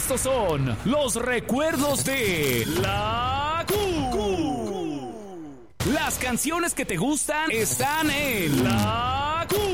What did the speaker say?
Estos son los recuerdos de la Q. Las canciones que te gustan están en la Q.